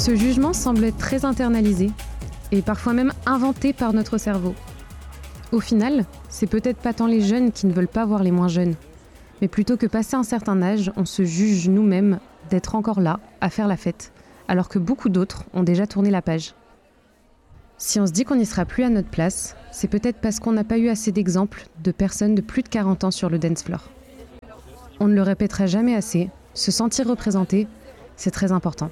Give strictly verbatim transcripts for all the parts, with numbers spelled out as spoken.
Ce jugement semble être très internalisé et parfois même inventé par notre cerveau. Au final, c'est peut-être pas tant les jeunes qui ne veulent pas voir les moins jeunes, mais plutôt que passé un certain âge, on se juge nous-mêmes d'être encore là, à faire la fête, alors que beaucoup d'autres ont déjà tourné la page. Si on se dit qu'on n'y sera plus à notre place, c'est peut-être parce qu'on n'a pas eu assez d'exemples de personnes de plus de quarante ans sur le dance floor. On ne le répétera jamais assez, se sentir représenté, c'est très important.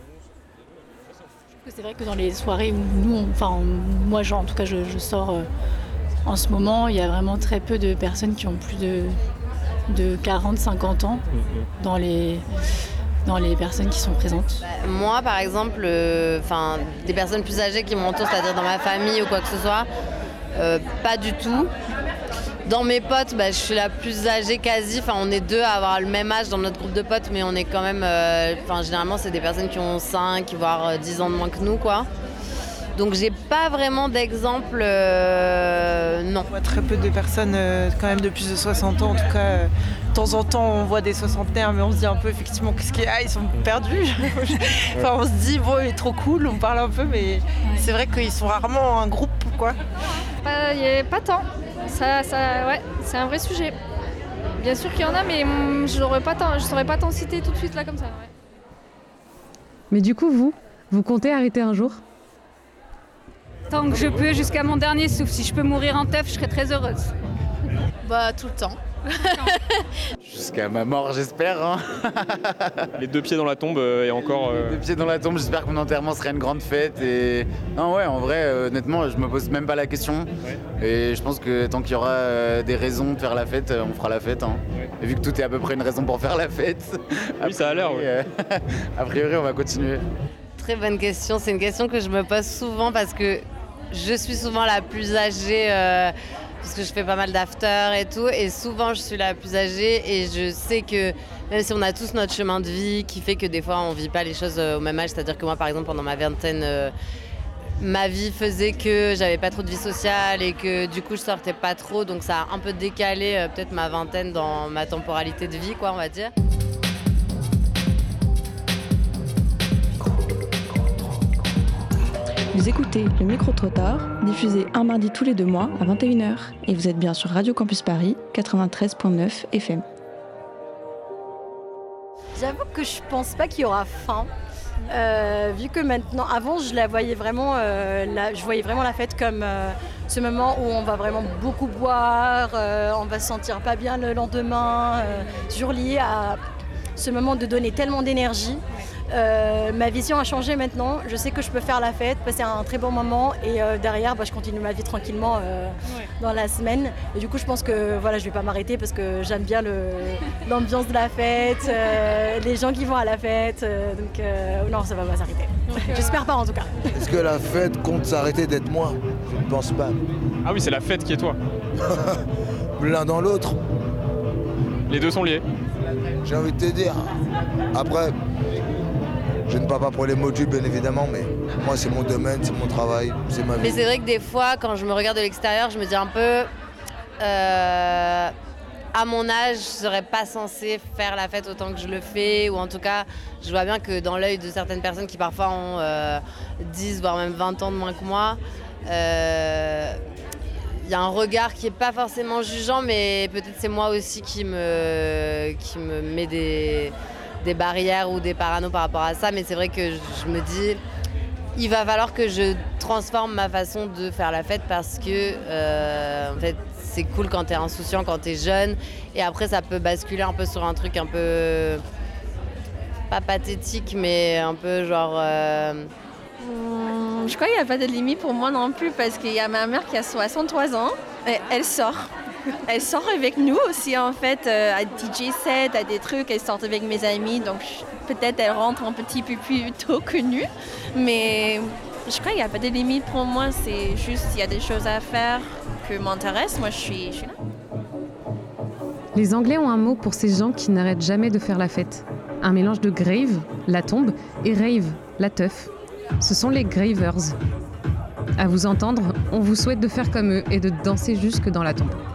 C'est vrai que dans les soirées où nous, on, enfin moi genre, en tout cas je, je sors euh, en ce moment, il y a vraiment très peu de personnes qui ont plus de, de quarante à cinquante ans dans les, dans les personnes qui sont présentes. Bah, moi par exemple, euh, des personnes plus âgées qui m'entourent, c'est-à-dire dans ma famille ou quoi que ce soit, euh, pas du tout. Dans mes potes, bah, je suis la plus âgée quasi, enfin, on est deux à avoir le même âge dans notre groupe de potes, mais on est quand même, euh, généralement c'est des personnes qui ont cinq voire dix ans de moins que nous, quoi. Donc j'ai pas vraiment d'exemple, euh, non. On voit très peu de personnes euh, quand même de plus de soixante ans, en tout cas euh, de temps en temps on voit des soixantenaires, mais on se dit un peu effectivement qu'est-ce qu'il y a, ils sont perdus. Enfin on se dit bon il est trop cool, on parle un peu, mais c'est vrai qu'ils sont rarement un groupe, quoi. Pas, y a pas tant, ça, ça, ouais, c'est un vrai sujet. Bien sûr qu'il y en a, mais hum, je n'aurais pas tant, je saurais pas t'en citer tout de suite là comme ça. Ouais. Mais du coup vous, vous comptez arrêter un jour ? Tant que je peux, jusqu'à mon dernier souffle. Si je peux mourir en teuf, je serai très heureuse. Bah tout le temps. Jusqu'à ma mort, j'espère. Hein. Les deux pieds dans la tombe euh, et encore... Euh... Les deux pieds dans la tombe, j'espère que mon enterrement sera une grande fête. Et... Non ouais, en vrai, euh, honnêtement, je me pose même pas la question. Ouais. Et je pense que tant qu'il y aura euh, des raisons de faire la fête, on fera la fête. Hein. Ouais. Et vu que tout est à peu près une raison pour faire la fête... Oui, ça a l'air, oui. Euh, a priori, on va continuer. Très bonne question. C'est une question que je me pose souvent parce que je suis souvent la plus âgée, euh, parce que je fais pas mal d'after et tout, et souvent je suis la plus âgée et je sais que même si on a tous notre chemin de vie qui fait que des fois on vit pas les choses au même âge, c'est-à-dire que moi par exemple pendant ma vingtaine, euh, ma vie faisait que j'avais pas trop de vie sociale et que du coup je sortais pas trop, donc ça a un peu décalé euh, peut-être ma vingtaine dans ma temporalité de vie, quoi, on va dire. Vous écoutez le Micro-Trottoir, diffusé un mardi tous les deux mois à vingt et une heures. Et vous êtes bien sur Radio Campus Paris, quatre-vingt-treize virgule neuf F M. J'avoue que je pense pas qu'il y aura fin. Euh, vu que maintenant, avant je la voyais vraiment, euh, la, je voyais vraiment la fête comme euh, ce moment où on va vraiment beaucoup boire, euh, on va se sentir pas bien le lendemain, euh, toujours lié à ce moment de donner tellement d'énergie. Euh, ma vision a changé maintenant, je sais que je peux faire la fête, passer un très bon moment et euh, derrière bah, je continue ma vie tranquillement euh, ouais. dans la semaine et du coup je pense que voilà, je vais pas m'arrêter parce que j'aime bien le, l'ambiance de la fête, euh, les gens qui vont à la fête, euh, donc euh, non ça va pas s'arrêter, donc, euh... j'espère pas en tout cas. Est-ce que la fête compte s'arrêter d'être moi ? Je ne pense pas. Ah oui, c'est la fête qui est toi. L'un dans l'autre. Les deux sont liés. J'ai envie de te dire, après... Je ne parle pas pour les modules, bien évidemment, mais moi, c'est mon domaine, c'est mon travail, c'est ma vie. Mais c'est vrai que des fois, quand je me regarde de l'extérieur, je me dis un peu... Euh, à mon âge, je ne serais pas censée faire la fête autant que je le fais. Ou en tout cas, je vois bien que dans l'œil de certaines personnes qui parfois ont euh, dix, voire même vingt ans de moins que moi, il euh, y a un regard qui n'est pas forcément jugeant, mais peut-être c'est moi aussi qui me, qui me met des... des barrières ou des paranos par rapport à ça, mais c'est vrai que je me dis il va falloir que je transforme ma façon de faire la fête parce que euh, en fait c'est cool quand t'es insouciant, quand t'es jeune, et après ça peut basculer un peu sur un truc un peu pas pathétique mais un peu genre euh... hum, je crois qu'il n'y a pas de limite pour moi non plus parce qu'il y a ma mère qui a soixante-trois ans et elle sort. Elle sort avec nous aussi en fait, euh, à D J set, à des trucs, elle sort avec mes amis, donc peut-être elle rentre un petit peu plus tôt que nous, mais je crois qu'il n'y a pas de limite pour moi, c'est juste s'il y a des choses à faire que m'intéressent, moi je suis, je suis là. Les Anglais ont un mot pour ces gens qui n'arrêtent jamais de faire la fête, un mélange de grave, la tombe, et rave, la teuf. Ce sont les gravers. À vous entendre, on vous souhaite de faire comme eux et de danser jusque dans la tombe.